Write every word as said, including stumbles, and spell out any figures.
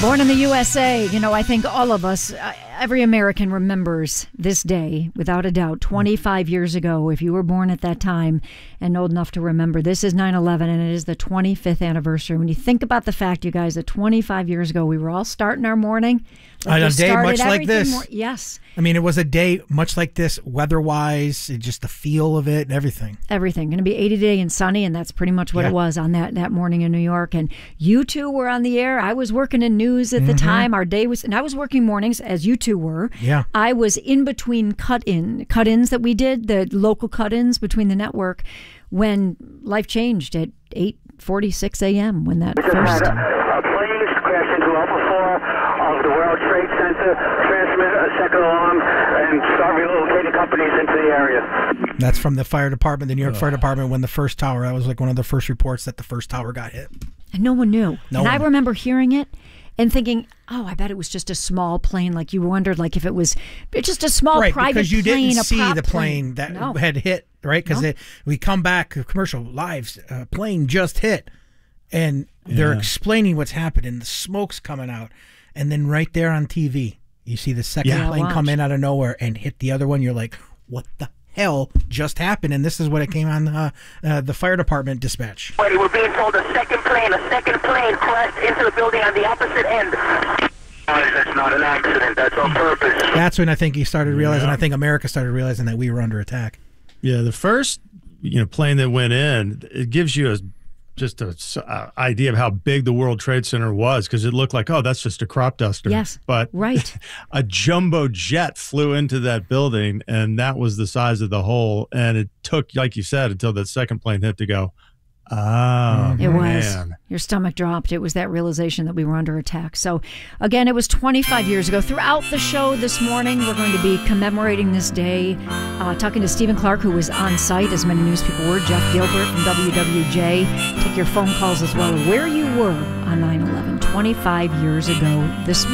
Born in the U S A, you know, I think all of us, uh, every American remembers this day, without a doubt. twenty-five years ago, if you were born at that time and old enough to remember, this is nine eleven, and it is the twenty-fifth anniversary. When you think about the fact, you guys, that twenty-five years ago, we were all starting our morning. On a day much like this. More, yes. I mean, it was a day much like this, weather-wise, just the feel of it and everything. Everything. Going to be eighty today and sunny, and that's pretty much what Yeah. it was on that, that morning in New York. And you two were on the air. I was working in news at the Mm-hmm. time. Our day was, and I was working mornings, as you two were. Yeah. I was in between cut-in, cut-ins that we did, the local cut-ins between the network, when life changed at eight forty-six a.m. when that We just first... had a, a plane crash into level four of the World Trade Center, transmit a second alarm, and start relocating companies into the area. That's from the fire department, the New York Fire Department, when the first tower, that was like one of the first reports that the first tower got hit. And no one knew. No and one. I remember hearing it and thinking, oh, I bet it was just a small plane. Like you wondered, like if it was it's just a small Right, private because you plane, didn't a see prop the plane that No. had hit, right? Because No. we come back, commercial, live, uh, plane just hit, and they're Yeah. explaining what's happening. The smoke's coming out, and then right there on T V, you see the second Yeah, plane watch. come in out of nowhere and hit the other one. You're like, what the hell just happened? And this is what it came on uh, uh, the fire department dispatch. Wait, we're being told a second plane, a second plane crashed into the building on the opposite end. That's not an accident. That's on purpose. That's when I think he started realizing, Yeah. I think America started realizing that we were under attack. Yeah, the first you know plane that went in, it gives you a just a s- uh, idea of how big the World Trade Center was, because it looked like, oh, that's just a crop duster. Yes, but right. a jumbo jet flew into that building, and that was the size of the hole. And it took, like you said, until that second plane hit to go, oh, It was. man. Your stomach dropped. It was that realization that we were under attack. So, again, it was twenty-five years ago. Throughout the show this morning, we're going to be commemorating this day, uh, talking to Stephen Clark, who was on site, as many news people were, Jeff Gilbert from W W J. Take your phone calls as well, where you were on nine eleven, twenty-five years ago this